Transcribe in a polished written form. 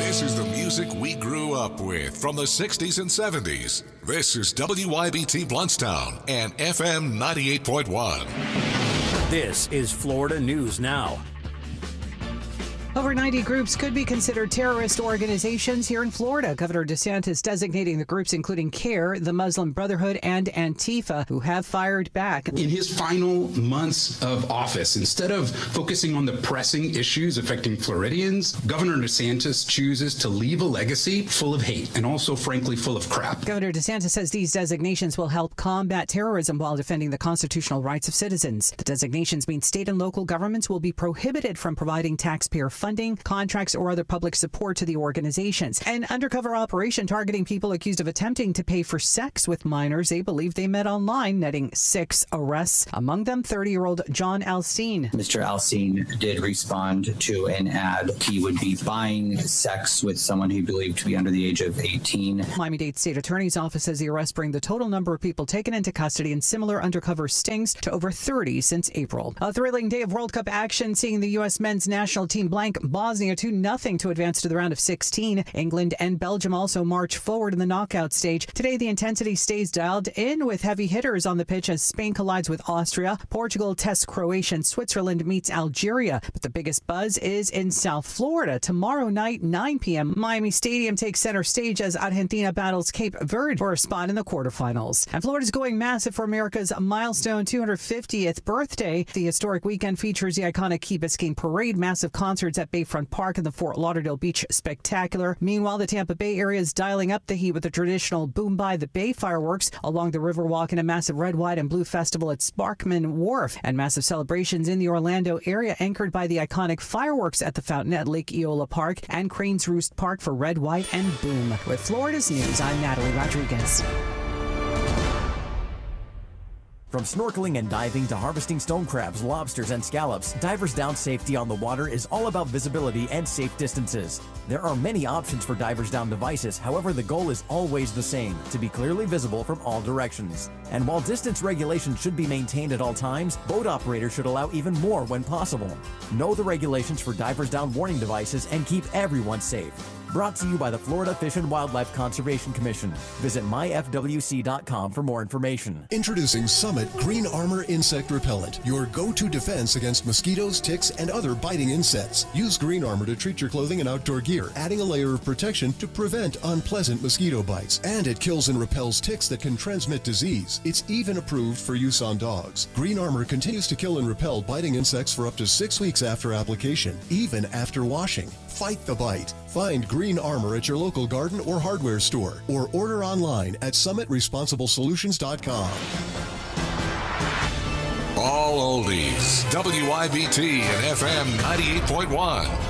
This is the music we grew up with from the 60s and 70s. This is WYBT Bluntstown and FM 98.1. This is Florida News Now. Over 90 groups could be considered terrorist organizations here in Florida. Governor DeSantis designating the groups including CARE, the Muslim Brotherhood, and Antifa, who have fired back. In his final months of office, instead of focusing on the pressing issues affecting Floridians, Governor DeSantis chooses to leave a legacy full of hate and also, frankly, full of crap. Governor DeSantis says these designations will help combat terrorism while defending the constitutional rights of citizens. The designations mean state and local governments will be prohibited from providing taxpayer funding, contracts, or other public support to the organizations. An undercover operation targeting people accused of attempting to pay for sex with minors they believe they met online, netting 6 arrests. Among them, 30-year-old John Alcine. Mr. Alcine did respond to an ad. He would be buying sex with someone he believed to be under the age of 18. Miami-Dade State Attorney's Office says the arrests bring the total number of people taken into custody in similar undercover stings to over 30 since April. A thrilling day of World Cup action, seeing the U.S. men's national team blank Bosnia 2-0 to advance to the round of 16. England and Belgium also march forward in the knockout stage. Today, the intensity stays dialed in with heavy hitters on the pitch as Spain collides with Austria. Portugal tests Croatia and Switzerland meets Algeria. But the biggest buzz is in South Florida. Tomorrow night, 9 p.m., Miami Stadium takes center stage as Argentina battles Cape Verde for a spot in the quarterfinals. And Florida's going massive for America's milestone 250th birthday. The historic weekend features the iconic Key Biscayne Parade, massive concerts at Bayfront Park and the Fort Lauderdale Beach Spectacular. Meanwhile, the Tampa Bay area is dialing up the heat with the traditional Boom by the Bay fireworks along the Riverwalk and a massive red, white, and blue festival at Sparkman Wharf, and massive celebrations in the Orlando area anchored by the iconic fireworks at the fountain at Lake Eola Park and Cranes Roost Park for red, white, and boom. With Florida's News, I'm Natalie Rodriguez. From snorkeling and diving to harvesting stone crabs, lobsters, and scallops, Divers Down safety on the water is all about visibility and safe distances. There are many options for Divers Down devices, however, the goal is always the same, to be clearly visible from all directions. And while distance regulations should be maintained at all times, boat operators should allow even more when possible. Know the regulations for Divers Down warning devices and keep everyone safe. Brought to you by the Florida Fish and Wildlife Conservation Commission. Visit myfwc.com for more information. Introducing Summit Green Armor Insect Repellent, your go-to defense against mosquitoes, ticks, and other biting insects. Use Green Armor to treat your clothing and outdoor gear, adding a layer of protection to prevent unpleasant mosquito bites. And it kills and repels ticks that can transmit disease. It's even approved for use on dogs. Green Armor continues to kill and repel biting insects for up to 6 weeks after application, even after washing. Fight the bite. Find Green Armor at your local garden or hardware store, or order online at summitresponsiblesolutions.com. All oldies, WYBT and FM 98.1.